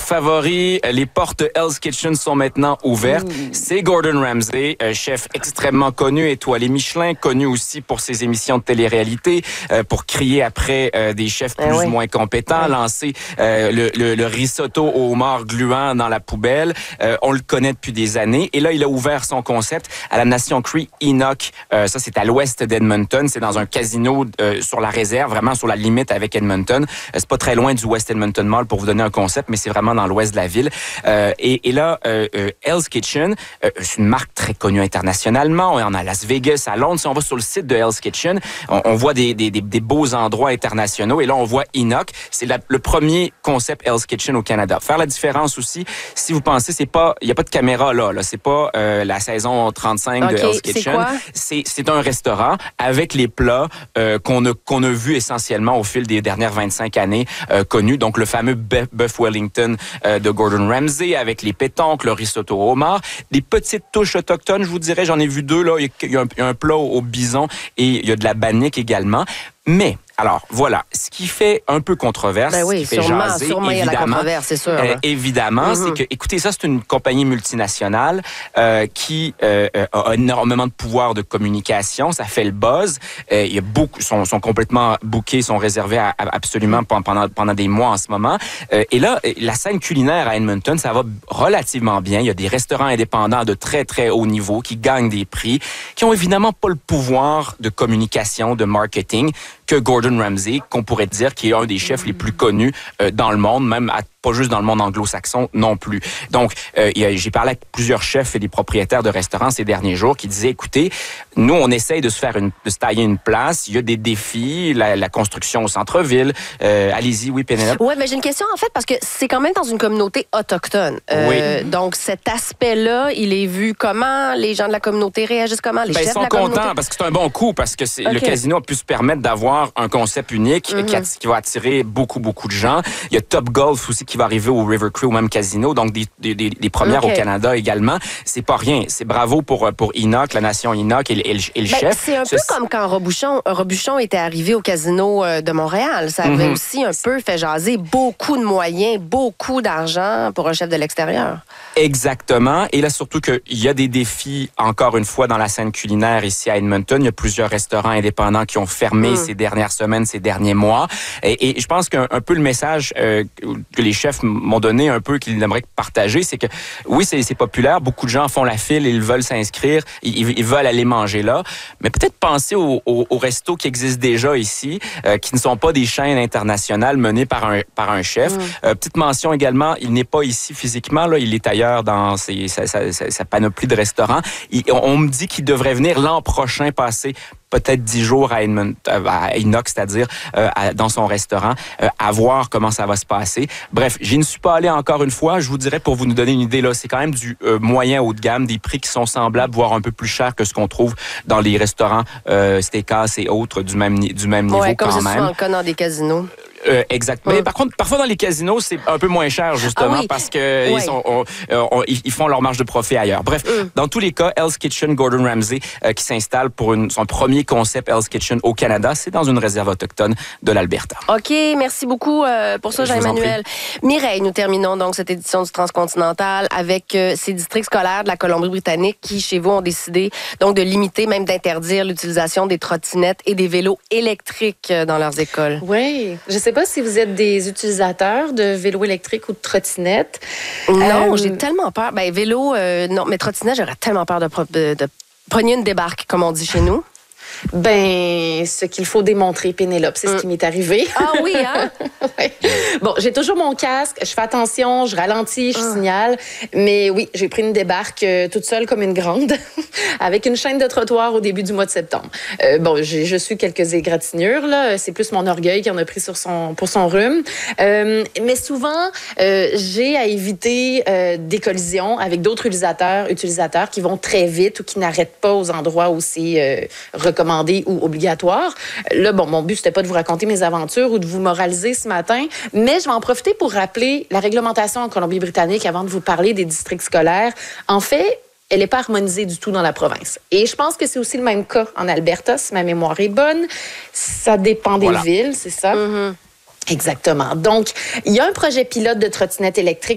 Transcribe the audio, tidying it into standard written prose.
favori. Les portes de Hell's Kitchen sont maintenant ouvertes. C'est Gordon Ramsay, chef extrêmement connu, étoilé Michelin, connu aussi pour ses émissions de télé-réalité, pour crier après des chefs plus ou moins compétents, lancer le risotto au homard gluant dans la poubelle. On le connaît depuis des années. Et là, il a ouvert son concept à la Nation Cree Enoch. Ça, c'est à l'ouest d'Edmonton. C'est dans un casino sur la réserve, vraiment sur la limite avec Edmonton. C'est pas très loin du West Edmonton Mall pour vous donner un concept, mais c'est vraiment dans l'ouest de la ville. Et là, Hell's Kitchen, c'est une marque très connue internationalement. On en a à Las Vegas, à Londres. Si on va sur le site de Hell's Kitchen, on voit des beaux endroits internationaux. Et là, on voit Enoch. C'est le premier concept Hell's Kitchen au Canada. Faire la différence aussi, si vous pensez, il n'y a pas de caméra là. C'est pas la saison 35 de Hell's Kitchen. C'est un restaurant avec les plats qu'on a vus essentiellement au fil des dernières 25 années connus. Donc, le fameux Buff Wellington de Gordon Ramsay avec les pétoncles, le risotto au homard. Des petites touches autochtones, je vous dirais. J'en ai vu deux, là. Il y a un plat au bison et il y a de la bannique également. Mais, alors, voilà, ce qui fait un peu controverse, ce qui fait jaser, sûrement, évidemment, il y a la controverse, c'est sûr. Évidemment, c'est que, écoutez, ça, c'est une compagnie multinationale qui a énormément de pouvoir de communication. Ça fait le buzz. Il y a beaucoup, sont complètement bookés, sont réservés absolument pendant des mois en ce moment. Et là, la scène culinaire à Edmonton, ça va relativement bien. Il y a des restaurants indépendants de très, très haut niveau qui gagnent des prix, qui ont évidemment pas le pouvoir de communication, de marketing que Gordon Ramsay, qu'on pourrait dire qui est un des chefs les plus connus dans le monde, même pas juste dans le monde anglo-saxon non plus. Donc, j'ai parlé avec plusieurs chefs et des propriétaires de restaurants ces derniers jours qui disaient, écoutez, nous, on essaye de se tailler une place. Il y a des défis, la construction au centre-ville. Allez-y, oui, Pénélope. Oui, mais j'ai une question, en fait, parce que c'est quand même dans une communauté autochtone. Donc, cet aspect-là, il est vu comment? Les gens de la communauté réagissent comment? Les chefs ils sont de la communauté? contents parce que c'est un bon coup, parce que le casino a pu se permettre d'avoir un concept unique qui va attirer beaucoup, beaucoup de gens. Il y a Top Golf aussi qui va arriver au River Cree, au même casino, donc des premières au Canada également. C'est pas rien. C'est bravo pour Enoch, la nation Enoch et le chef. C'est un peu comme quand Robuchon était arrivé au casino de Montréal. Ça avait aussi un peu fait jaser beaucoup de moyens, beaucoup d'argent pour un chef de l'extérieur. Exactement. Et là, surtout qu'il y a des défis, encore une fois, dans la scène culinaire ici à Edmonton. Il y a plusieurs restaurants indépendants qui ont fermé ces dernières semaines, ces derniers mois. Et je pense qu'un peu le message que les chefs m'ont donné un peu, qu'ils aimeraient partager, c'est que oui, c'est populaire. Beaucoup de gens font la file, ils veulent s'inscrire, ils veulent aller manger là. Mais peut-être penser aux restos qui existent déjà ici, qui ne sont pas des chaînes internationales menées par un chef. Petite mention également, il n'est pas ici physiquement, là, il est ailleurs dans sa panoplie de restaurants. On me dit qu'il devrait venir l'an prochain passer peut-être 10 jours à Enoch, c'est-à-dire dans son restaurant, à voir comment ça va se passer. Bref, j'y ne suis pas allé encore une fois. Je vous dirais, pour vous nous donner une idée, là, c'est quand même du moyen haut de gamme, des prix qui sont semblables, voire un peu plus chers que ce qu'on trouve dans les restaurants steakhouse et autres du même niveau quand même. Comme c'est souvent le cas dans des casinos. Exactement. Mais par contre, parfois dans les casinos, c'est un peu moins cher, justement, parce que ils font leur marge de profit ailleurs. Bref, dans tous les cas, Hell's Kitchen, Gordon Ramsay, qui s'installe pour son premier concept Hell's Kitchen au Canada, c'est dans une réserve autochtone de l'Alberta. OK, merci beaucoup pour ça, Jean-Emmanuel. Mireille, nous terminons donc cette édition du Transcontinental avec ces districts scolaires de la Colombie-Britannique qui, chez vous, ont décidé donc de limiter, même d'interdire l'utilisation des trottinettes et des vélos électriques dans leurs écoles. Oui, je sais pas si vous êtes des utilisateurs de vélos électriques ou de trottinettes. Non, j'ai tellement peur. Vélo, non, mais trottinette, j'aurais tellement peur de pogner une débarque, comme on dit chez nous. Ce qu'il faut démontrer, Pénélope, c'est ce qui m'est arrivé. Ah oui, hein? Ouais. Bon, j'ai toujours mon casque, je fais attention, je ralentis, je signale. Mais oui, j'ai pris une débarque toute seule comme une grande, avec une chaîne de trottoir au début du mois de septembre. Je suis quelques égratignures, là. C'est plus mon orgueil qui en a pris pour son rhume. Mais souvent, j'ai à éviter des collisions avec d'autres utilisateurs qui vont très vite ou qui n'arrêtent pas aux endroits où c'est recommandé ou obligatoire. Là, mon but, c'était pas de vous raconter mes aventures ou de vous moraliser ce matin, mais je vais en profiter pour rappeler la réglementation en Colombie-Britannique avant de vous parler des districts scolaires. En fait, elle n'est pas harmonisée du tout dans la province. Et je pense que c'est aussi le même cas en Alberta, si ma mémoire est bonne. Ça dépend des villes, c'est ça? Exactement. Donc, il y a un projet pilote de trottinette électrique